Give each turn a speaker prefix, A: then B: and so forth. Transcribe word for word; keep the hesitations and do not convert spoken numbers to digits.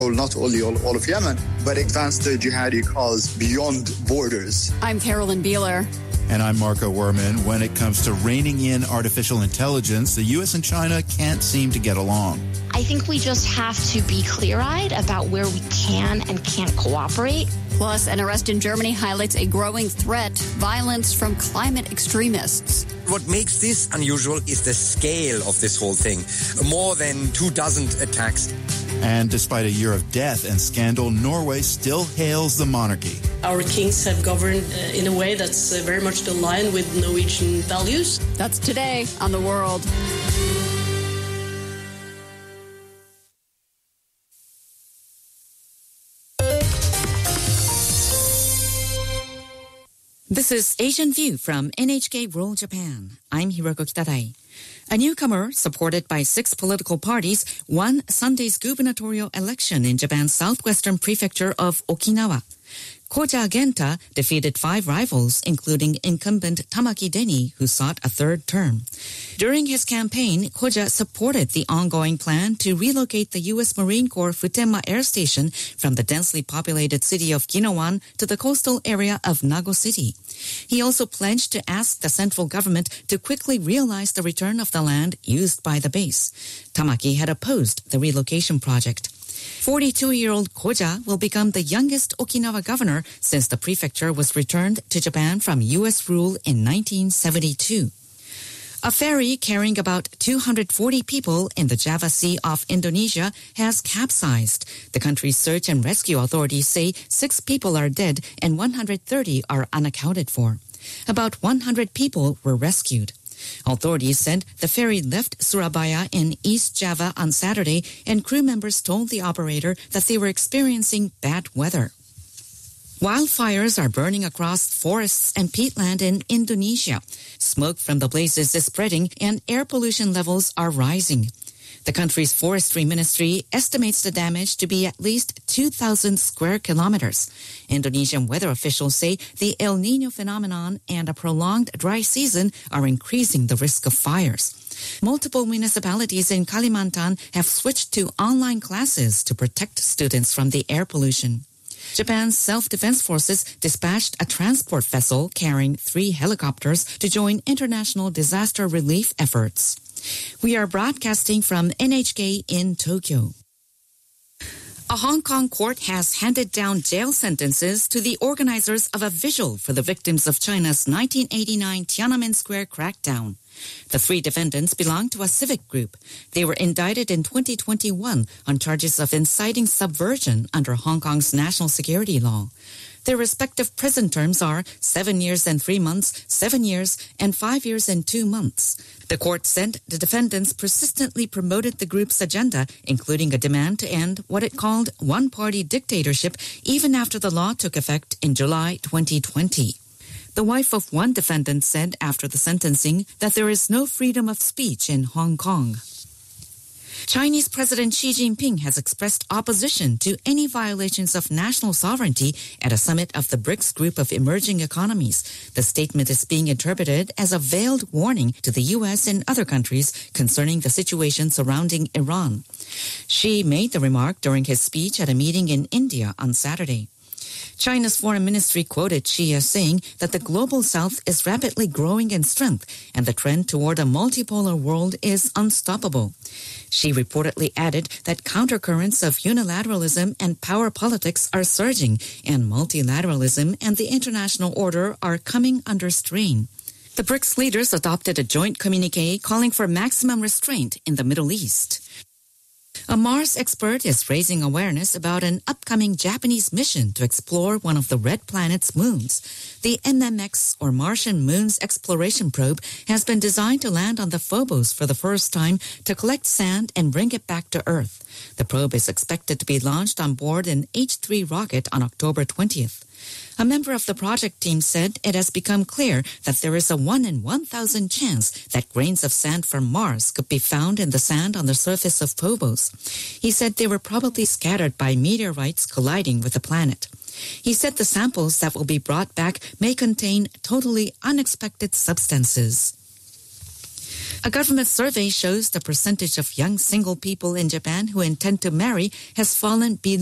A: not only all, all of Yemen, but advance the jihadi cause beyond borders.
B: I'm Carolyn Beeler.
C: And I'm Marco Werman. When it comes to reining in artificial intelligence, the U S and China can't seem to get along.
D: I think we just have to be clear-eyed about where we can and can't cooperate.
B: Plus, an arrest in Germany highlights a growing threat, violence from climate extremists.
E: What makes this unusual is the scale of this whole thing. More than two dozen attacks.
C: And despite a year of death and scandal, Norway still hails the monarchy.
F: Our kings have governed uh, in a way that's uh, very much aligned with Norwegian values.
B: That's today on The World.
G: This is Asian View from N H K World Japan. I'm Hiroko Kitadai. A newcomer, supported by six political parties, won Sunday's gubernatorial election in Japan's southwestern prefecture of Okinawa. Koja Genta defeated five rivals, including incumbent Tamaki Deni, who sought a third term. During his campaign, Koja supported the ongoing plan to relocate the U S Marine Corps Futenma Air Station from the densely populated city of Ginowan to the coastal area of Nago City. He also pledged to ask the central government to quickly realize the return of the land used by the base. Tamaki had opposed the relocation project. forty-two-year-old Koja will become the youngest Okinawa governor since the prefecture was returned to Japan from U S rule in nineteen seventy-two. A ferry carrying about two hundred forty people in the Java Sea off Indonesia has capsized. The country's search and rescue authorities say six people are dead and one hundred thirty are unaccounted for. About one hundred people were rescued. Authorities said the ferry left Surabaya in East Java on Saturday, and crew members told the operator that they were experiencing bad weather. Wildfires are burning across forests and peatland in Indonesia. Smoke from the blazes is spreading and air pollution levels are rising. The country's forestry ministry estimates the damage to be at least two thousand square kilometers. Indonesian weather officials say the El Niño phenomenon and a prolonged dry season are increasing the risk of fires. Multiple municipalities in Kalimantan have switched to online classes to protect students from the air pollution. Japan's self-defense forces dispatched a transport vessel carrying three helicopters to join international disaster relief efforts. We are broadcasting from N H K in Tokyo. A Hong Kong court has handed down jail sentences to the organizers of a vigil for the victims of China's nineteen eighty-nine Tiananmen Square crackdown. The three defendants belong to a civic group. They were indicted in twenty twenty-one on charges of inciting subversion under Hong Kong's national security law. Their respective prison terms are seven years and three months, seven years, and five years and two months. The court said the defendants persistently promoted the group's agenda, including a demand to end what it called one-party dictatorship, even after the law took effect in July twenty twenty. The wife of one defendant said after the sentencing that there is no freedom of speech in Hong Kong. Chinese President Xi Jinping has expressed opposition to any violations of national sovereignty at a summit of the BRICS group of emerging economies. The statement is being interpreted as a veiled warning to the U S and other countries concerning the situation surrounding Iran. Xi made the remark during his speech at a meeting in India on Saturday. China's foreign ministry quoted Xi as saying that the global south is rapidly growing in strength and the trend toward a multipolar world is unstoppable. Xi reportedly added that countercurrents of unilateralism and power politics are surging and multilateralism and the international order are coming under strain. The BRICS leaders adopted a joint communiqué calling for maximum restraint in the Middle East. A Mars expert is raising awareness about an upcoming Japanese mission to explore one of the red planet's moons. The M M X, or Martian Moons Exploration Probe, has been designed to land on the Phobos for the first time to collect sand and bring it back to Earth. The probe is expected to be launched on board an H three rocket on October twentieth. A member of the project team said it has become clear that there is a one in one thousand chance that grains of sand from Mars could be found in the sand on the surface of Phobos. He said they were probably scattered by meteorites colliding with the planet. He said the samples that will be brought back may contain totally unexpected substances. A government survey shows the percentage of young single people in Japan who intend to marry has fallen below